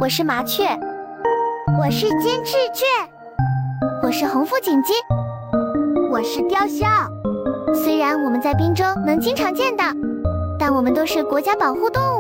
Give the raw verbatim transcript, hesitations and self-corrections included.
我是麻雀， 我是金翅雀， 我是红腹锦鸡， 我是雕鸮。 虽然我们在滨州能经常见到，但我们都是国家保护动物。